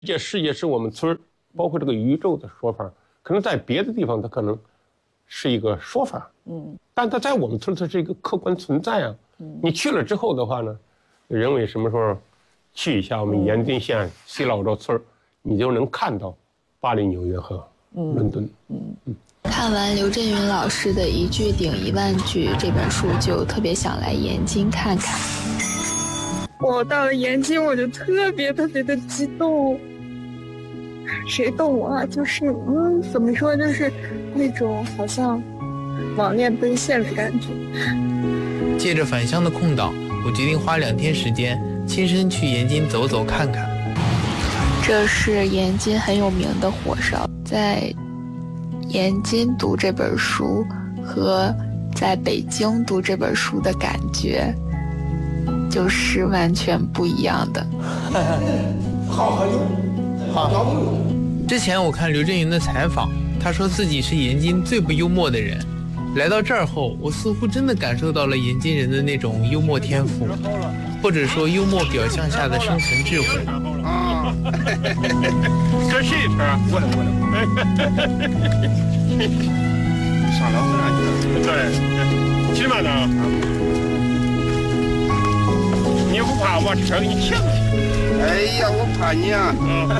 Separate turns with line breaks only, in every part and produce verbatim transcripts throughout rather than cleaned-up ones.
这世界是我们村，包括这个宇宙的说法，可能在别的地方它可能是一个说法，嗯，但它在我们村它是一个客观存在啊。嗯，你去了之后的话呢，人为什么说去一下我们延津县西老庄村，你就能看到巴黎、纽约和伦敦。嗯嗯。
看完刘震云老师的《一句顶一万句》这本书，就特别想来延津看看。
我到了延津，我就特别特别的激动。谁懂我啊？就是嗯，怎么说，就是那种好像网恋奔现的感觉。
借着返乡的空档，我决定花两天时间，亲身去延津走走看看。
这是延津很有名的火烧，在延津读这本书和在北京读这本书的感觉就是完全不一样的。
好好用，好。之前我看刘震云的采访，他说自己是延津最不幽默的人。来到这儿后，我似乎真的感受到了延津人的那种幽默天赋，或者说幽默表象下的生存智慧。啊，
这是一盘，过来过来。
上老山去了。
对，骑马呢？你不怕我车给你骑了？
哎呀，我怕你啊！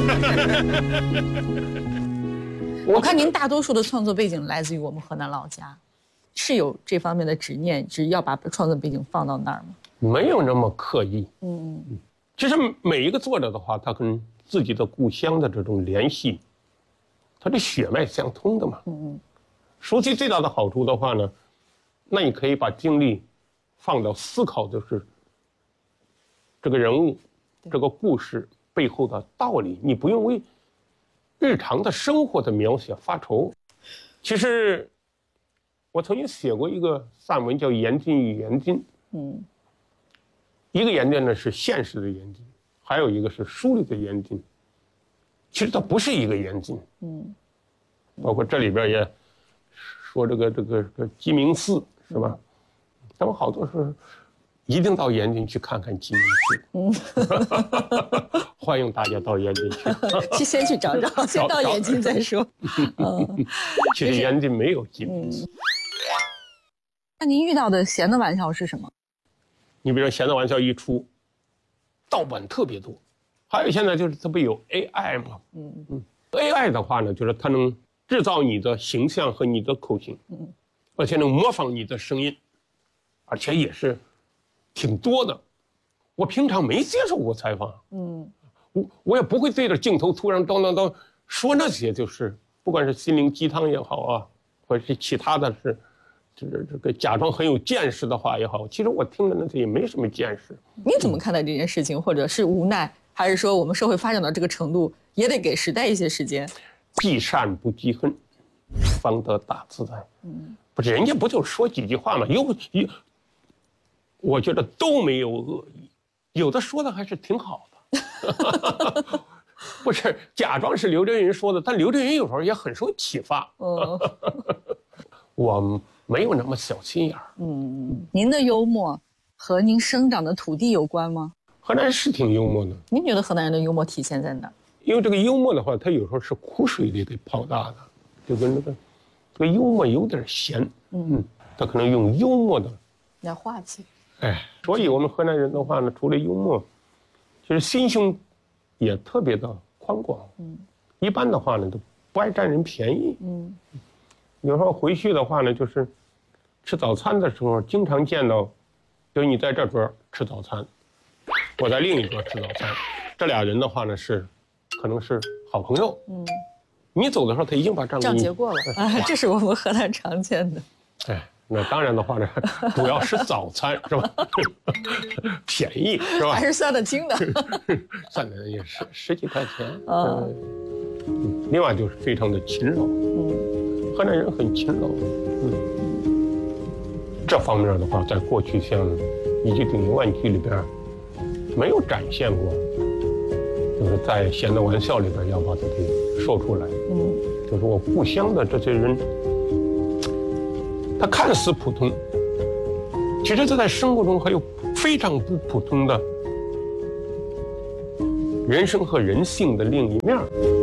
我看您大多数的创作背景来自于我们河南老家，是有这方面的执念，只要把创作背景放到那儿吗？
没有那么刻意。嗯嗯。其实每一个作者的话，他跟自己的故乡的这种联系，他的血脉相通的嘛。嗯嗯。熟悉最大的好处的话呢，那你可以把精力放到思考，就是这个人物、这个故事背后的道理，你不用为日常的生活的描写发愁。其实我曾经写过一个散文叫《延津与延津》。嗯。一个延津呢是现实的延津，还有一个是书里的延津。其实它不是一个延津。嗯。包括这里边也说这个这个这个鸡鸣寺是吧？他们好多是一定到延津去看看鸡鸣寺。嗯。欢迎大家到延津去。
去先去找找，先到延津再说。
嗯。其实延津没有鸡鸣寺。
那您遇到的闲的玩笑是什么？
你比如说闲的玩笑一出，盗版特别多。还有现在就是它不有 A I 吗？嗯嗯。A I 的话呢，就是它能制造你的形象和你的口型，嗯，而且能模仿你的声音，而且也是挺多的。我平常没接受过采访，嗯，我我也不会对着镜头突然叨叨叨说那些，就是不管是心灵鸡汤也好啊，或者是其他的是。就是这个假装很有见识的话也好，其实我听着那些也没什么见识。
你怎么看待这件事情？或者是无奈，还是说我们社会发展到这个程度，也得给时代一些时间？
积善不积恨，方得大自在。嗯，不是人家不就说几句话吗？有有，我觉得都没有恶意，有的说的还是挺好的。不是假装是刘震云说的，但刘震云有时候也很受启发。嗯，我没有那么小心眼儿。
嗯，您的幽默和您生长的土地有关吗？
河南人是挺幽默的。
您觉得河南人的幽默体现在哪？
因为这个幽默的话，它有时候是苦水里给泡大的，就跟这个这个幽默有点咸。嗯，他可能用幽默的
来化解。
哎，所以我们河南人的话呢，除了幽默，其实心胸也特别的宽广。嗯，一般的话呢，都不爱占人便宜。嗯。有时候回去的话呢，就是吃早餐的时候，经常见到，就你在这桌吃早餐，我在另一桌吃早餐，这俩人的话呢是，可能是好朋友。嗯，你走的时候他已经把账
账结过了啊，这是我们河南常见的。
哎，那当然的话呢，主要是早餐是吧？便宜是吧？
还是算得清的，
算的也十十几块钱。啊、嗯，另外就是非常的勤劳。嗯。河南人很勤劳，嗯，这方面的话，在过去像《一句顶一万句》里边，没有展现过，就是在闲的玩笑里边要把它给说出来。嗯，就是我故乡的这些人，他看似普通，其实他在生活中还有非常不普通的人生和人性的另一面。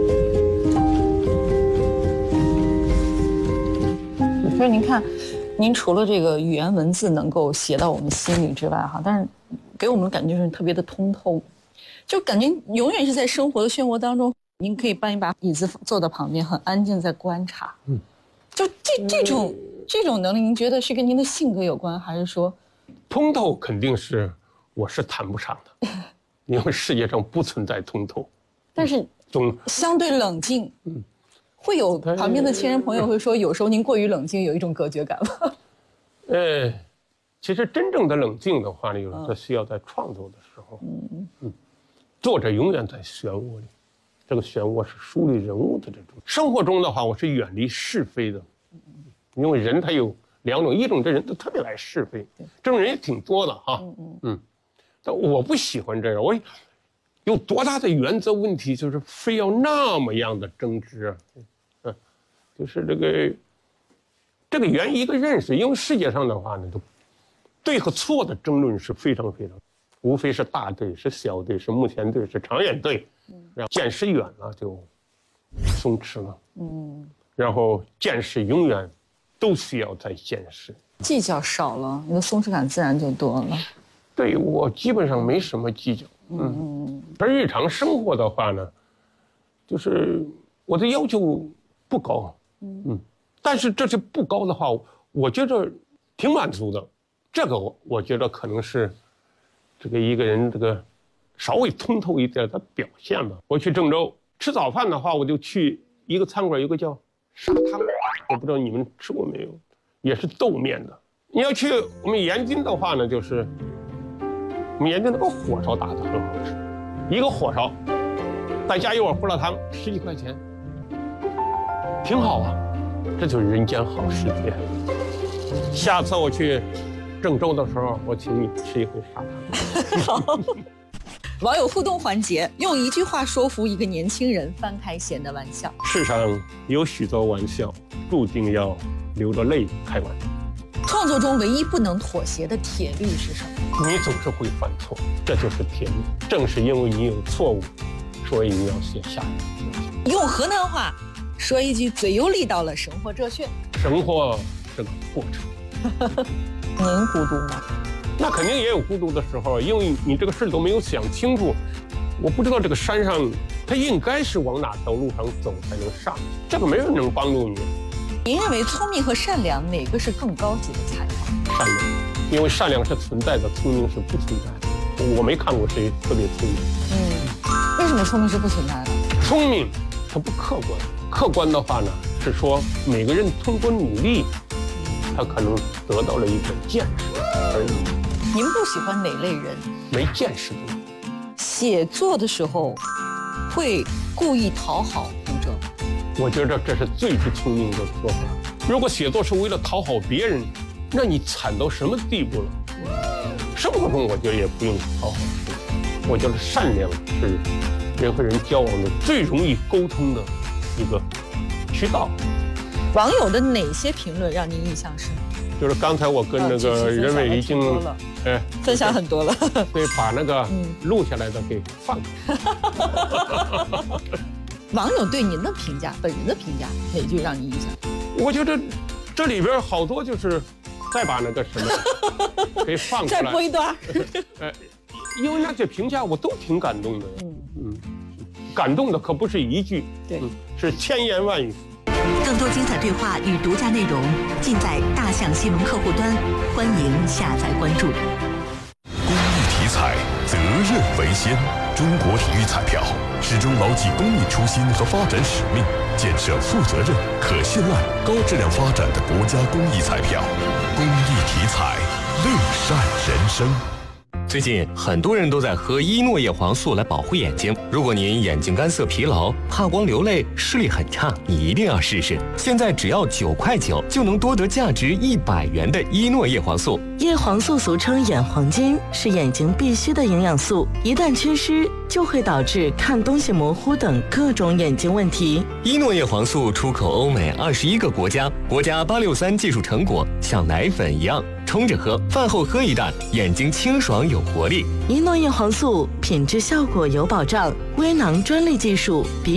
所以您看，您除了这个语言文字能够写到我们心里之外，哈，但是给我们的感觉就是特别的通透，就感觉永远是在生活的漩涡当中。您可以搬一把椅子坐到旁边，很安静在观察。嗯，就这这种这种能力，您觉得是跟您的性格有关，还是说？
通透肯定是我是谈不上的，因为世界上不存在通透。
但是总相对冷静。嗯。会有旁边的亲人朋友会说，有时候您过于冷静，有一种隔绝感吗？
呃，其实真正的冷静的话呢，有时候需要在创作的时候，嗯嗯，作者永远在漩涡里，这个漩涡是梳理人物的这种。生活中的话，我是远离是非的，因为人他有两种，一种这人他特别爱是非，这种人也挺多的哈，嗯嗯嗯，但我不喜欢这样，我。有多大的原则问题，就是非要那么样的争执啊？嗯，就是这个，这个源于一个认识，因为世界上的话呢，都对和错的争论是非常非常，无非是大对是小对是目前对是长远对，然后见识远了就松弛了，嗯，然后见识永远都需要再见识，
计较少了，你的松弛感自然就多了。
对我基本上没什么计较。嗯，而日常生活的话呢，就是我的要求不高，嗯，但是这些不高的话，我觉着挺满足的。这个我我觉得可能是这个一个人这个稍微通透一点的表现吧。我去郑州吃早饭的话，我就去一个餐馆，有个叫沙汤，我不知道你们吃过没有，也是豆面的。你要去我们延津的话呢，就是我们延津那个火烧打得很好吃，一个火烧再加一碗胡辣汤，十几块钱，挺好啊。这就是人间好世界。下次我去郑州的时候，我请你吃一回沙汤。
好。网友互动环节，用一句话说服一个年轻人翻开闲的玩笑。
世上有许多玩笑，注定要流着泪开完。
创作中唯一不能妥协的铁律是什么？
你总是会犯错，这就是铁律。正是因为你有错误，所以你要写下来。
用河南话说一句最有力道的生活哲学：
生活是个过程。
您孤独吗？
那肯定也有孤独的时候，因为你这个事都没有想清楚。我不知道这个山上它应该是往哪条路上走才能上，这个没人能帮助你。
您认为聪明和善良哪个是更高级的才华？
善良，因为善良是存在的，聪明是不存在的。我没看过谁特别聪明。
嗯，为什么聪明是不存在的？
聪明它不客观，客观的话呢是说每个人通过努力，他可能得到了一个见识而已。
您不喜欢哪类人？
没见识的人。
写作的时候会故意讨好读者？
我觉得这是最不聪明的做法。如果写作是为了讨好别人，那你惨到什么地步了？生活中我觉得也不用讨好谁。我觉得善良是人和人交往的最容易沟通的一个渠道。
网友的哪些评论让您印象深？
就是刚才我跟那个任伟已经
哎分享很多了，
对，把那个录下来的给放出来。
网友对您的评价，本人的评价，哪句让你印象？
我觉得这里边好多就是再把那个什么给放出来，
再播一段。
呃，因为那些评价我都挺感动的，嗯嗯，感动的可不是一句，
对，
嗯、是千言万语。
更多精彩对话与独家内容尽在大象新闻客户端，欢迎下载关注。
公益体彩，责任为先。中国体育彩票始终牢记公益初心和发展使命，建设负责任、可信赖、高质量发展的国家公益彩票。公益体彩，乐善人生。
最近很多人都在喝伊诺叶黄素来保护眼睛。如果您眼睛干涩、疲劳、怕光、流泪、视力很差，你一定要试试。现在只要九块九就能多得价值一百元的伊诺叶黄素。
叶黄素俗称眼黄金，是眼睛必需的营养素，一旦缺失就会导致看东西模糊等各种眼睛问题。
伊诺叶黄素出口欧美二十一个国家，国家八六三技术成果，像奶粉一样。 冲着喝，饭后喝一袋，眼睛清爽有活力。
一诺叶黄素品质效果有保障，微囊专利技术。